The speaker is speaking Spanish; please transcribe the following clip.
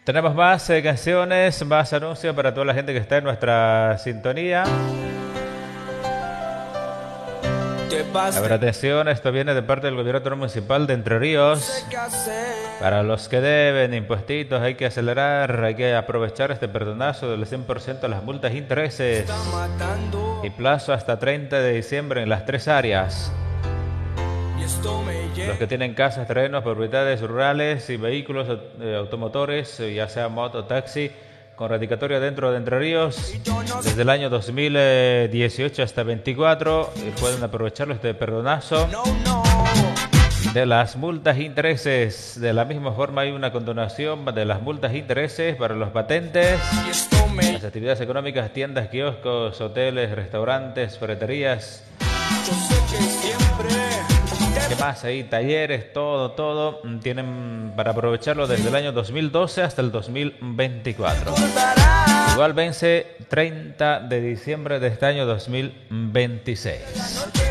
Tenemos más canciones, más anuncios para toda la gente que está en nuestra sintonía. A ver, atención, esto viene de parte del Gobierno Municipal de Entre Ríos. Para los que deben impuestitos hay que acelerar, hay que aprovechar este perdonazo del 100% de las multas e intereses. Y plazo hasta 30 de diciembre en las 3 áreas. Los que tienen casas, terrenos, propiedades rurales y vehículos automotores, ya sea moto o taxi, con radicatorio dentro de Entre Ríos, desde el año 2018 hasta 24, pueden aprovecharlo este perdonazo de las multas e intereses. De la misma forma hay una condonación de las multas e intereses para los patentes, las actividades económicas, tiendas, kioscos, hoteles, restaurantes, ferreterías. ¿Qué más? Ahí talleres, todo tienen para aprovecharlo desde el año 2012 hasta el 2024. Igual vence 30 de diciembre de este año 2026.